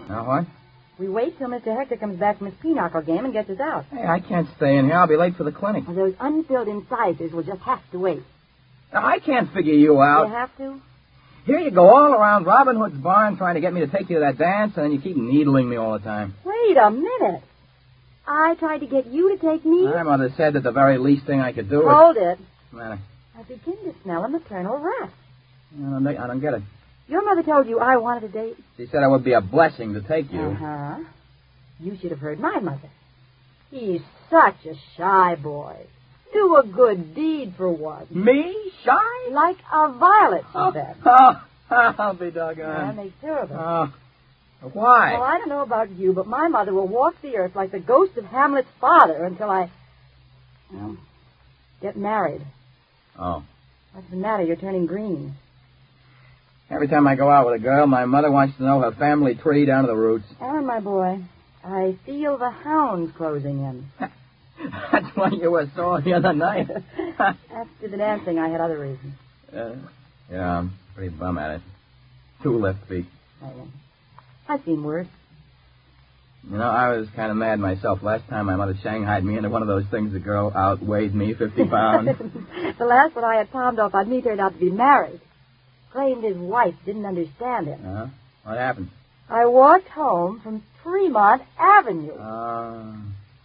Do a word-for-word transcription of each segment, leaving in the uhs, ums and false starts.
Now what? We wait till Mister Hector comes back from his pinochle game and gets us out. Hey, I can't stay in here. I'll be late for the clinic. Well, those unfilled incisors will just have to wait. Now, I can't figure you out. You have to? Here you go all around Robin Hood's barn trying to get me to take you to that dance, and then you keep needling me all the time. Wait a minute. I tried to get you to take me? My mother said that the very least thing I could do Hold is... it. Man, I begin to smell a maternal wrath. I don't, I don't get it. Your mother told you I wanted a date? She said it would be a blessing to take you. Uh-huh. You should have heard my mother. He's such a shy boy. Do a good deed for once. Me? Shy? Like a violet, she Oh, said. oh, I'll be doggone. Yeah, make sure of it. Oh, why? Well, I don't know about you, but my mother will walk the earth like the ghost of Hamlet's father until I, well, get married. Oh. What's the matter? You're turning green. Every time I go out with a girl, my mother wants to know her family tree down to the roots. Alan, my boy, I feel the hounds closing in. That's why you were sore the other night. After the dancing, I had other reasons. Uh, yeah, I'm pretty bum at it. Two left feet. I know. I've seen worse. You know, I was kind of mad myself. Last time my mother shanghaied me into one of those things the girl outweighed me fifty pounds. The last one I had palmed off on me turned out to be married. Claimed his wife didn't understand him. Uh-huh. What happened? I walked home from Fremont Avenue. Uh,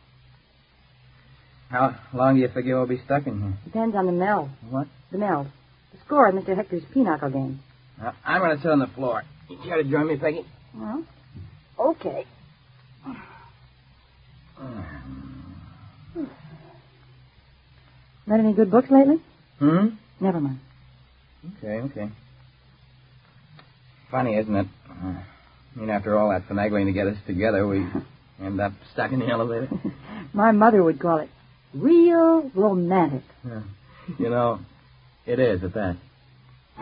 how long do you figure we'll be stuck in here? Depends on the mill. What? The mill. The score at Mister Hector's pinochle game. Uh, I'm going to sit on the floor. You care to join me, Peggy? Well, okay. Read any good books lately? Hmm? Never mind. Okay, okay. Funny, isn't it? Uh, I mean, after all that finagling to get us together, we end up stuck in the elevator. My mother would call it real romantic. Yeah. You know, it is at that.